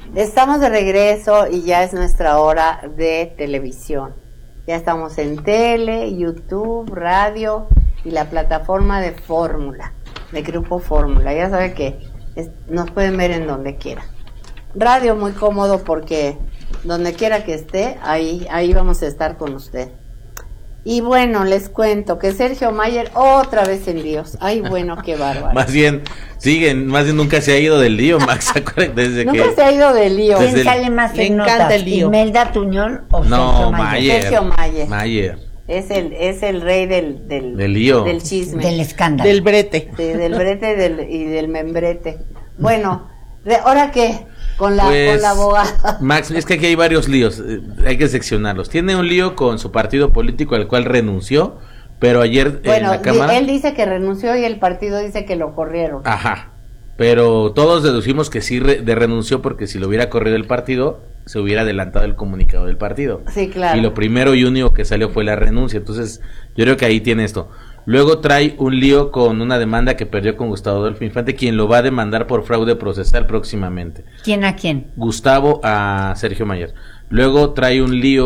Estamos de regreso y ya es nuestra hora de televisión. Ya estamos en tele, YouTube, radio y la plataforma de Fórmula, de Grupo Fórmula. Ya sabe que nos pueden ver en donde quiera. Radio muy cómodo porque donde quiera que esté, ahí vamos a estar con usted. Y bueno, les cuento que Sergio Mayer otra vez en líos. Ay, bueno, qué bárbaro. Más bien nunca se ha ido del lío, Max. Nunca se ha ido del lío. ¿Quién sale más en notas? el lío. ¿Imelda Tuñón o No, Sergio Mayer? Sergio Mayer. Es el rey del lío. Del chisme. Del escándalo. Del brete. Sí, del brete y del membrete. Bueno, ¿ahora qué? Con la abogada. Max, es que aquí hay varios líos, hay que seccionarlos. Tiene un lío con su partido político al cual renunció, pero ayer en la Cámara... él dice que renunció y el partido dice que lo corrieron. Ajá, pero todos deducimos que sí renunció porque si lo hubiera corrido el partido, se hubiera adelantado el comunicado del partido. Sí, claro. Y lo primero y único que salió fue la renuncia, entonces yo creo que ahí tiene esto. Luego trae un lío con una demanda que perdió con Gustavo Adolfo Infante, quien lo va a demandar por fraude procesal próximamente. ¿Quién a quién? Gustavo a Sergio Mayer. Luego trae un lío